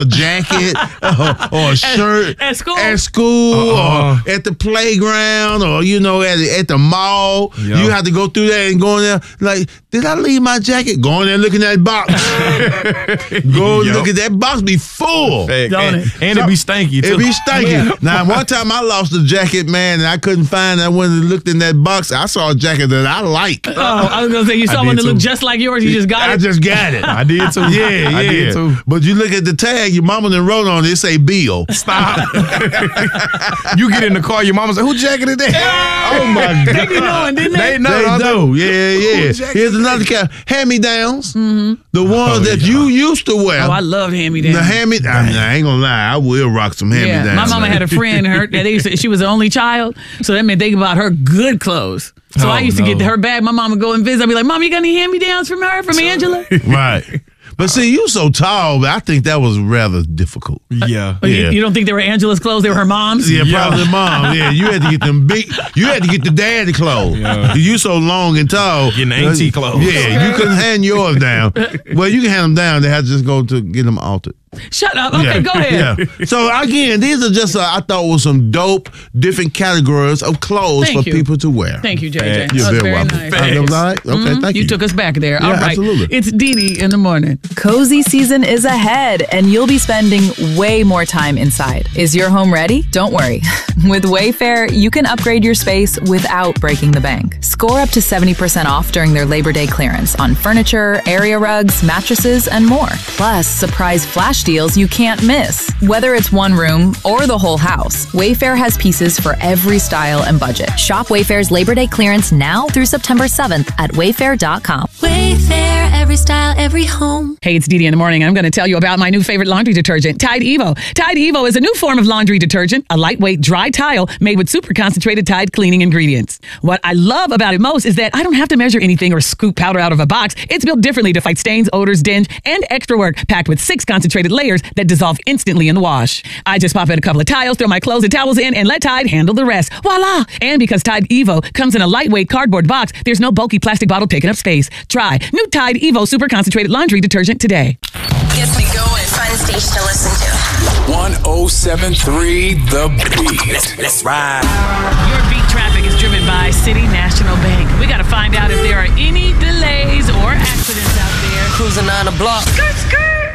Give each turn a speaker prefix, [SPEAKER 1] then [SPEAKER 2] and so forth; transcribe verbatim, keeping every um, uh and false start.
[SPEAKER 1] a jacket or, or a shirt
[SPEAKER 2] at, at school,
[SPEAKER 1] at school,
[SPEAKER 3] uh-uh.
[SPEAKER 1] or at the playground, or you know, at at the mall.
[SPEAKER 3] Yep.
[SPEAKER 1] You have to go through that and go in there like, did I leave my jacket? Go in there, look in that box. Go
[SPEAKER 3] Yep.
[SPEAKER 1] look at that box. Be full,
[SPEAKER 3] Fact.
[SPEAKER 2] Don't
[SPEAKER 3] and,
[SPEAKER 2] it?
[SPEAKER 3] and it be stanky too.
[SPEAKER 1] It be stinky. Now, one time I lost a jacket, man, and I couldn't find it. I went and looked in that box. I saw a jacket that I like.
[SPEAKER 2] Oh, I was gonna say you saw
[SPEAKER 3] I
[SPEAKER 2] one
[SPEAKER 3] did
[SPEAKER 2] that looked
[SPEAKER 3] too.
[SPEAKER 2] just like yours. You just got
[SPEAKER 1] I
[SPEAKER 2] it.
[SPEAKER 1] just got it.
[SPEAKER 3] I did too.
[SPEAKER 1] Yeah, yeah.
[SPEAKER 3] I did too.
[SPEAKER 1] But you look at the tag, your mama done wrote on it, it say Bill.
[SPEAKER 3] Stop. You get in the car, your mama say, who jacket is that?
[SPEAKER 1] Oh my
[SPEAKER 2] They
[SPEAKER 1] God.
[SPEAKER 2] be knowing, didn't they?
[SPEAKER 3] They know.
[SPEAKER 1] They
[SPEAKER 3] I
[SPEAKER 1] do. Yeah, yeah.
[SPEAKER 3] jacket
[SPEAKER 1] Here's
[SPEAKER 3] is
[SPEAKER 1] another kind. Hand-me-downs. Mm-hmm. The ones
[SPEAKER 3] Oh,
[SPEAKER 1] that
[SPEAKER 3] yeah.
[SPEAKER 1] you used to wear.
[SPEAKER 2] Oh, I loved hand-me-downs.
[SPEAKER 1] The hand-me I, mean, I ain't gonna lie, I will rock some hand-me-downs.
[SPEAKER 2] Yeah, my mama had a friend. Her that they used to, she was the only child, so that meant they bought her good clothes. So
[SPEAKER 3] Oh,
[SPEAKER 2] I used to
[SPEAKER 3] no.
[SPEAKER 2] get her bag. My mama would go and visit. I'd be like, "Mom, you got any hand-me-downs from her, from Angela?"
[SPEAKER 1] Right. But see, you so tall, but I think that was rather difficult.
[SPEAKER 3] Yeah.
[SPEAKER 2] Oh, you,
[SPEAKER 1] Yeah.
[SPEAKER 2] you don't think they were Angela's clothes? They were her mom's.
[SPEAKER 1] Yeah,
[SPEAKER 3] Yeah.
[SPEAKER 1] probably mom. Yeah, you had to get them big. You had to get the daddy clothes.
[SPEAKER 3] Yeah.
[SPEAKER 1] You so long and tall.
[SPEAKER 3] Getting the auntie clothes.
[SPEAKER 1] Yeah, you couldn't hand yours down. Well, you can hand them down. They had to just go to get them altered.
[SPEAKER 2] Shut up. Okay,
[SPEAKER 1] yeah.
[SPEAKER 2] go ahead.
[SPEAKER 1] Yeah. So again, these are just uh, I thought was some dope different categories of clothes
[SPEAKER 2] Thank
[SPEAKER 1] for
[SPEAKER 2] you.
[SPEAKER 1] people to wear.
[SPEAKER 2] Thank you, J J.
[SPEAKER 3] You're
[SPEAKER 2] That was
[SPEAKER 1] very
[SPEAKER 2] very
[SPEAKER 1] welcome.
[SPEAKER 2] nice.
[SPEAKER 1] Uh, that was all right? Okay, thank you.
[SPEAKER 2] You took us back there.
[SPEAKER 1] Yeah,
[SPEAKER 2] All right.
[SPEAKER 1] absolutely.
[SPEAKER 2] It's Dee Dee in the morning.
[SPEAKER 4] Cozy season is ahead, and you'll be spending way more time inside. Is your home ready? Don't worry. With Wayfair, you can upgrade your space without breaking the bank. Score up to seventy percent off during their Labor Day clearance on furniture, area rugs, mattresses, and more. Plus, surprise flash deals you can't miss. Whether it's one room or the whole house, Wayfair has pieces for every style and budget.
[SPEAKER 5] Shop Wayfair's Labor Day clearance now through September seventh at wayfair dot com.
[SPEAKER 6] Wayfair, every style, every home.
[SPEAKER 2] Hey, it's Dee Dee in the morning. I'm going to tell you about my new favorite laundry detergent, Tide Evo. Tide Evo is a new form of laundry detergent, a lightweight dry tile made with super concentrated Tide cleaning ingredients. What I love about it most is that I don't have to measure anything or scoop powder out of a box. It's built differently to fight stains, odors, dinge, and extra work, packed with six concentrated layers that dissolve instantly in the wash. I just pop in a couple of tiles, throw my clothes and towels in, and let Tide handle the rest. Voila! And because Tide Evo comes in a lightweight cardboard box, there's no bulky plastic bottle taking up space. Try new Tide Evo super concentrated laundry detergent today.
[SPEAKER 7] Gets me going. Fun station to listen to.
[SPEAKER 8] one oh seven point three The Beat.
[SPEAKER 9] Let's, let's ride.
[SPEAKER 2] Your beat traffic is driven by City National Bank. We got to find out if there are any delays or accidents out there.
[SPEAKER 9] Cruising on the block.
[SPEAKER 2] Skirt, skirt.